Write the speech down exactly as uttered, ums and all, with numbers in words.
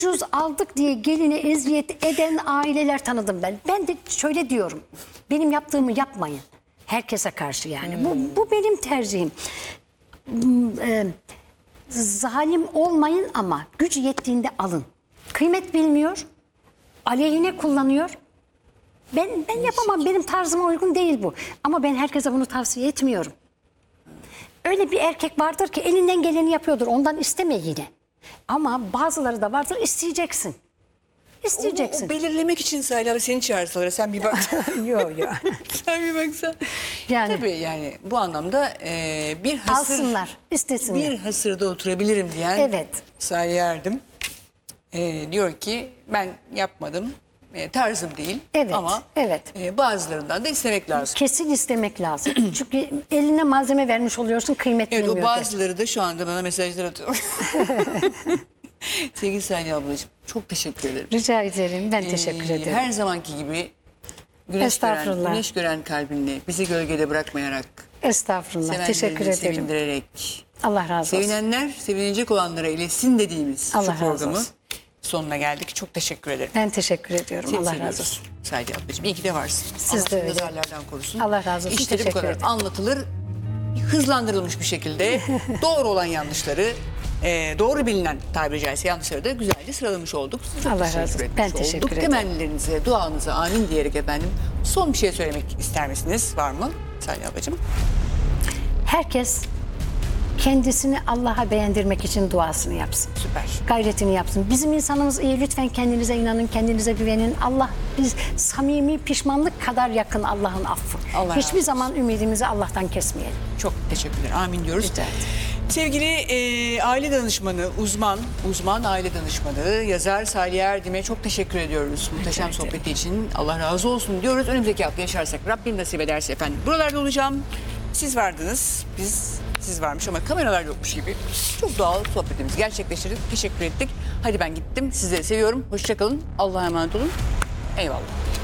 ucuz aldık diye geline eziyet eden aileler tanıdım ben. Ben de şöyle diyorum. Benim yaptığımı yapmayın. Herkese karşı yani. Hmm. Bu, bu benim tercihim. Ee, zalim olmayın ama gücü yettiğinde alın. Kıymet bilmiyor. Aleyhine kullanıyor. Ben ben yapamam. Benim tarzıma uygun değil bu. Ama ben herkese bunu tavsiye etmiyorum. Öyle bir erkek vardır ki elinden geleni yapıyordur. Ondan isteme yine. Ama bazıları da vardır, isteyeceksin. İsteyeceksin. O, o belirlemek için Salih abi seni çağırsalar sen bir bak. Yok yok. Sen bir baksan. Yani. Tabii yani bu anlamda e, bir hasır. Alsınlar, istesinler. Bir hasırda oturabilirim diyen Evet. Salih Erdem e, diyor ki ben yapmadım. E, tarzım değil. Evet, Ama evet. E, bazılarından da istemek lazım. Kesin istemek lazım. Çünkü eline malzeme vermiş oluyorsun, kıymet Evet, bilmiyor. o bazıları da şu anda bana mesajlar atıyor. Sevgili Salih ablacığım çok teşekkür ederim. Rica ederim. Ben Ee, teşekkür ederim. Her zamanki gibi güneş gören, Estağfurullah. güneş gören kalbinle bizi gölgede bırakmayarak, Estağfurullah. Teşekkür sevenlerini ederim. sevindirerek, Allah razı olsun. sevinenler sevinecek olanlara iletsin dediğimiz Allah şu razı programı olsun. sonuna geldik. Çok teşekkür ederim. Ben teşekkür ediyorum. Seni Allah seviyoruz. razı olsun. Salih ablacığım iyi ki de varsın. Siz Allah de seni öyle. nazarlardan korusun. Allah razı olsun. İşleri bu Teşekkür kadar ederim. anlatılır. Hızlandırılmış bir şekilde doğru olan yanlışları, e, doğru bilinen tabiri caizse yanlışları da güzelce sıralamış olduk. Size çok Allah teşekkür razı olsun. etmiş Ben teşekkür olduk. ederim. Temennilerinize, duanıza amin diyerek efendim son bir şey söylemek ister misiniz? Var mı Salih ablacığım? Herkes kendisini Allah'a beğendirmek için duasını yapsın. Süper. Gayretini yapsın. Bizim insanımız iyi. Lütfen kendinize inanın, kendinize güvenin. Allah biz samimi pişmanlık kadar yakın Allah'ın affı. Allah razı Hiçbir olsun. zaman ümidimizi Allah'tan kesmeyelim. Çok teşekkürler. Amin diyoruz. Rica ederim. Sevgili e, aile danışmanı, uzman, uzman aile danışmanı, yazar Salih Erdem'e çok teşekkür ediyoruz. Muhteşem ederim. sohbeti için Allah razı olsun diyoruz. Önümüzdeki hafta yaşarsak Rabbim nasip ederse efendim. Buralarda olacağım. Siz vardınız, biz siz varmış ama kameralar yokmuş gibi. Çok doğal sohbetimizi gerçekleştirdik. Teşekkür ettik. Hadi ben gittim. Sizleri seviyorum. Hoşça kalın. Allah'a emanet olun. Eyvallah.